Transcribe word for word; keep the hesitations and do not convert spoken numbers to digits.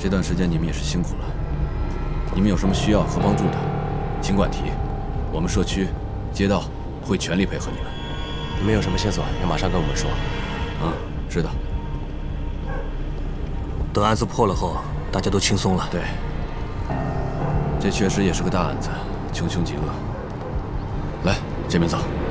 这段时间你们也是辛苦了。你们有什么需要和帮助的，尽管提，我们社区、街道会全力配合你们。 你们有什么线索，要马上跟我们说。 嗯，知道。 等案子破了后，大家都轻松了。 对，这确实也是个大案子，穷凶极恶。来，这边走。